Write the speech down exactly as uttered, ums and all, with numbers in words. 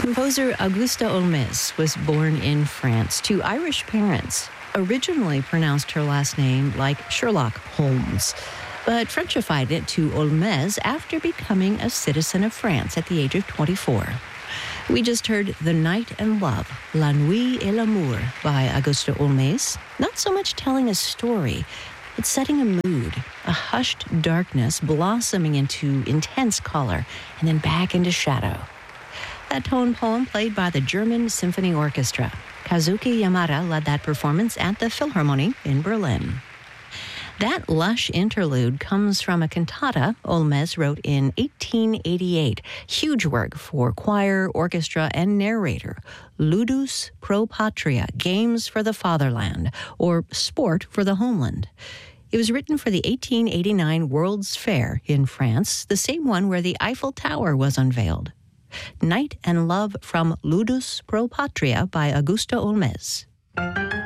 Composer Auguste Olmez was born in France to Irish parents. Originally pronounced her last name like Sherlock Holmes, but Frenchified it to Olmez after becoming a citizen of France at the age of twenty-four. We just heard The Night and Love, La Nuit et l'Amour by Auguste Olmez, not so much telling a story, but setting a mood, a hushed darkness blossoming into intense color and then back into shadow. That tone poem played by the German Symphony Orchestra. Kazuki Yamada led that performance at the Philharmonie in Berlin. That lush interlude comes from a cantata Olmez wrote in eighteen eighty-eight. Huge work for choir, orchestra, and narrator. Ludus pro patria, Games for the Fatherland, or Sport for the Homeland. It was written for the eighteen eighty-nine World's Fair in France, the same one where the Eiffel Tower was unveiled. Night and Love from Ludus pro patria by Auguste Olmez.